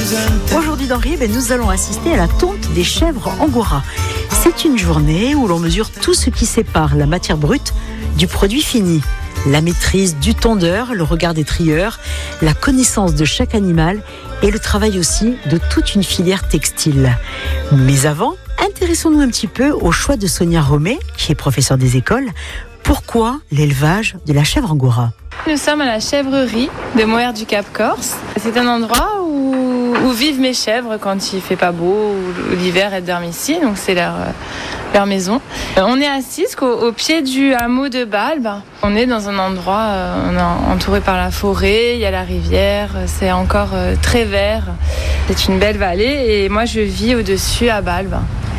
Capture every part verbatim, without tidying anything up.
Aujourd'hui dans Rib, nous allons assister à la tonte des chèvres angora. C'est une journée où l'on mesure tout ce qui sépare la matière brute du produit fini. La maîtrise du tondeur, le regard des trieurs, la connaissance de chaque animal et le travail aussi de toute une filière textile. Mais avant, intéressons-nous un petit peu au choix de Sonia Romé, qui est professeure des écoles. Pourquoi l'élevage de la chèvre angora ? Nous sommes à la chèvrerie de Moher du Cap Corse. C'est un endroit où, où vivent mes chèvres quand il fait pas beau, ou l'hiver elles dorment ici, donc c'est leur, leur maison. On est assis au, au pied du hameau de Balbe. On est dans un endroit, on est entouré par la forêt, il y a la rivière, c'est encore très vert. C'est une belle vallée et moi je vis au-dessus à Balbe.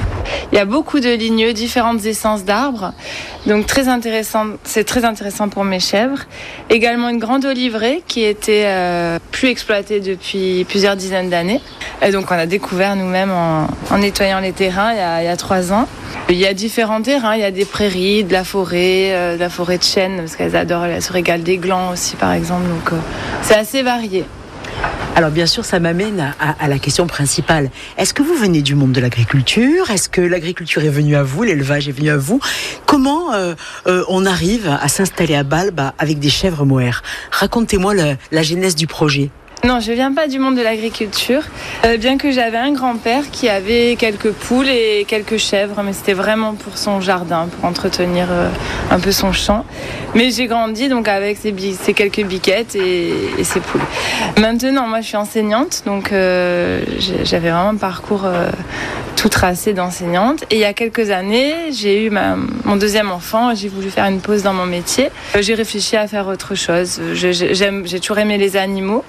Il y a beaucoup de ligneux, différentes essences d'arbres, donc très intéressant, c'est très intéressant pour mes chèvres. Également une grande oliveraie qui était euh, plus exploitée depuis plusieurs dizaines d'années. Et donc on a découvert nous-mêmes en, en nettoyant les terrains il y, a, il y a trois ans. Il y a différents terrains, il y a des prairies, de la forêt, euh, de la forêt de chêne, parce qu'elles adorent, elles se régalent des glands aussi par exemple, donc euh, c'est assez varié. Alors bien sûr, ça m'amène à, à la question principale. Est-ce que vous venez du monde de l'agriculture ? Est-ce que l'agriculture est venue à vous ? L'élevage est venu à vous ? Comment euh, euh, on arrive à s'installer à Balbe avec des chèvres Moher ? Racontez-moi la, la genèse du projet. Non, je viens pas du monde de l'agriculture, euh, bien que j'avais un grand-père qui avait quelques poules et quelques chèvres, mais c'était vraiment pour son jardin, pour entretenir euh, un peu son champ. Mais j'ai grandi donc avec ces, bi- ces quelques biquettes et, et ces poules. Maintenant, moi, je suis enseignante, donc euh, j'avais vraiment un parcours euh, tout tracé d'enseignante. Et il y a quelques années, j'ai eu ma, mon deuxième enfant, j'ai voulu faire une pause dans mon métier. Euh, j'ai réfléchi à faire autre chose. Je, j'aime, j'ai toujours aimé les animaux.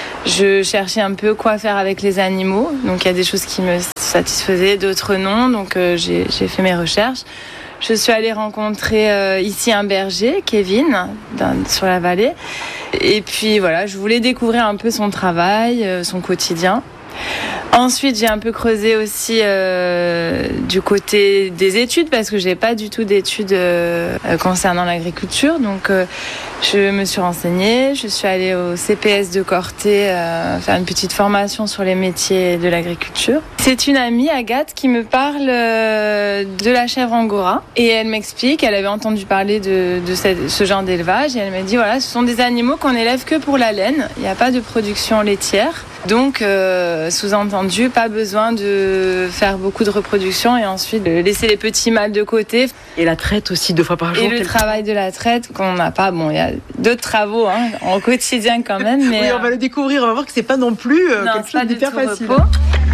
Je cherchais un peu quoi faire avec les animaux, donc il y a des choses qui me satisfaisaient, d'autres non, donc euh, j'ai, j'ai fait mes recherches. Je suis allée rencontrer euh, ici un berger, Kevin, dans, sur la vallée, et puis voilà, je voulais découvrir un peu son travail, euh, son quotidien. Ensuite, j'ai un peu creusé aussi euh, du côté des études parce que j'ai pas du tout d'études euh, concernant l'agriculture. Donc, euh, je me suis renseignée. Je suis allée au C P S de Corté euh, faire une petite formation sur les métiers de l'agriculture. C'est une amie, Agathe, qui me parle euh, de la chèvre angora et elle m'explique. Elle avait entendu parler de, de cette, ce genre d'élevage et elle m'a dit voilà, ce sont des animaux qu'on élève que pour la laine. Il n'y a pas de production laitière. Donc, euh, sous-entendu, pas besoin de faire beaucoup de reproduction et ensuite de laisser les petits mâles de côté. Et la traite aussi deux fois par jour. Et le travail de la traite qu'on n'a pas. Bon, il y a d'autres travaux hein, en quotidien quand même. Mais oui, on va le découvrir, on va voir que c'est pas non plus euh, non, quelque chose d'hyper facile. Repos.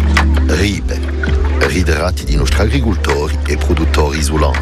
Ribe, ritratti di nostri agricoltori e produttori isolani.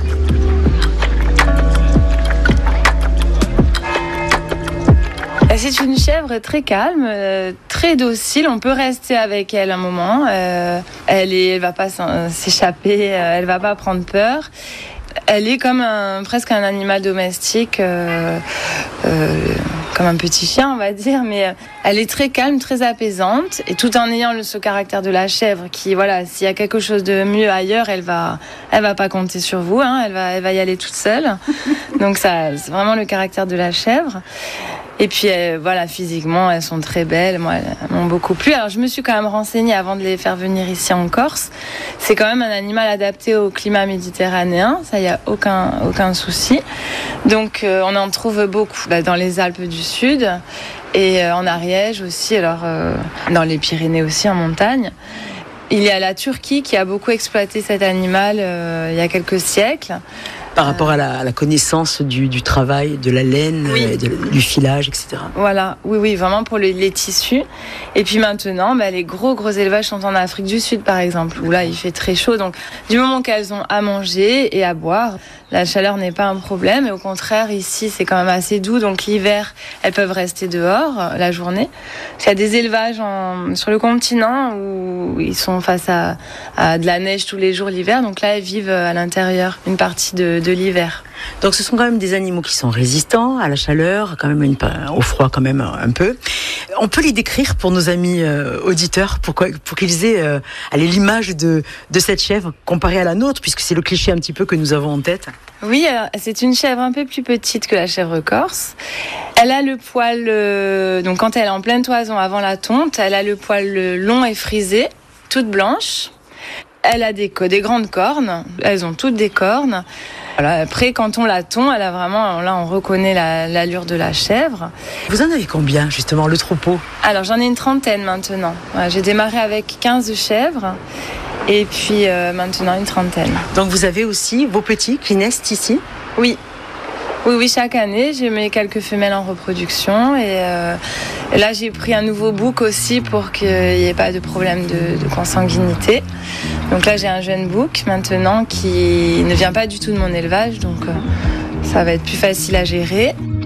C'est une chèvre très calme, euh, très docile. On peut rester avec elle un moment. Euh, elle est, elle va pas s'échapper, euh, elle va pas prendre peur. Elle est comme un, presque un animal domestique, euh, euh, comme un petit chien, on va dire. Mais elle est très calme, très apaisante, et tout en ayant le, ce caractère de la chèvre, qui, voilà, s'il y a quelque chose de mieux ailleurs, elle va, elle va pas compter sur vous. Hein, elle va, elle va y aller toute seule. Donc ça, c'est vraiment le caractère de la chèvre. Et puis euh, voilà, physiquement, elles sont très belles. Moi, elles m'ont beaucoup plu. Alors, je me suis quand même renseignée avant de les faire venir ici en Corse. C'est quand même un animal adapté au climat méditerranéen. Ça, il n'y a aucun, aucun souci. Donc, euh, on en trouve beaucoup bah, dans les Alpes du Sud et euh, en Ariège aussi. Alors, euh, dans les Pyrénées aussi, en montagne. Il y a la Turquie qui a beaucoup exploité cet animal euh, il y a quelques siècles. Par rapport à la, à la connaissance du, du travail, de la laine, oui. de, du filage, et cetera. Voilà, oui, oui, vraiment pour les, les tissus. Et puis maintenant, bah, les gros, gros élevages sont en Afrique du Sud, par exemple, où là, il fait très chaud. Donc, du moment qu'elles ont à manger et à boire, la chaleur n'est pas un problème. Et au contraire, ici, c'est quand même assez doux. Donc, l'hiver, elles peuvent rester dehors la journée. Il y a des élevages en, sur le continent où ils sont face à, à de la neige tous les jours l'hiver. Donc là, elles vivent à l'intérieur une partie de, de de l'hiver. Donc ce sont quand même des animaux qui sont résistants à la chaleur, quand même une, au froid quand même un peu. On peut les décrire pour nos amis euh, auditeurs, pour, quoi, pour qu'ils aient euh, allez, l'image de, de cette chèvre comparée à la nôtre, puisque c'est le cliché un petit peu que nous avons en tête. Oui, alors, c'est une chèvre un peu plus petite que la chèvre corse. Elle a le poil, euh, donc quand elle est en pleine toison avant la tonte, elle a le poil long et frisé, toute blanche. Elle a des, des grandes cornes, elles ont toutes des cornes. Voilà, après, quand on la tond, elle a vraiment, là, on reconnaît la, l'allure de la chèvre. Vous en avez combien, justement, le troupeau ? Alors, j'en ai une trentaine maintenant. Voilà, j'ai démarré avec quinze chèvres et puis euh, maintenant une trentaine. Donc, vous avez aussi vos petits qui naissent ici ? Oui. Oui, oui, chaque année, j'ai mes quelques femelles en reproduction et, euh, et là, j'ai pris un nouveau bouc aussi pour qu'il n'y ait pas de problème de, de consanguinité. Donc là, j'ai un jeune bouc maintenant qui ne vient pas du tout de mon élevage, donc euh, ça va être plus facile à gérer.